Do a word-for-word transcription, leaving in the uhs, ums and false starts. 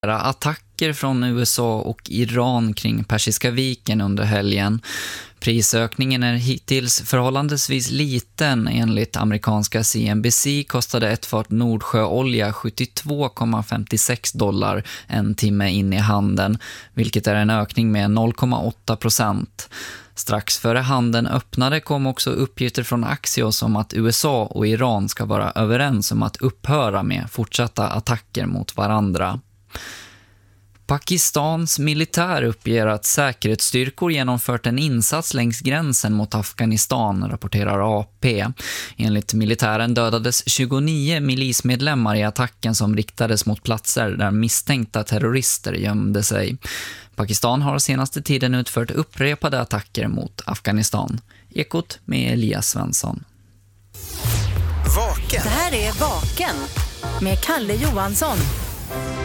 attacker från U S A och Iran kring Persiska viken under helgen. Prisökningen är hittills förhållandevis liten. Enligt amerikanska C N B C kostade ett fat Nordsjöolja sjuttiotvå komma femtiosex dollar en timme in i handeln, vilket är en ökning med noll komma åtta procent. Strax före handeln öppnade kom också uppgifter från Axios om att U S A och Iran ska vara överens om att upphöra med fortsatta attacker mot varandra. Pakistans militär uppger att säkerhetsstyrkor genomfört en insats längs gränsen mot Afghanistan, rapporterar A P. Enligt militären dödades tjugonio milismedlemmar i attacken som riktades mot platser där misstänkta terrorister gömde sig. Pakistan har senaste tiden utfört upprepade attacker mot Afghanistan. Ekot med Elias Svensson. Vaken. Det här är Vaken med Kalle Johansson.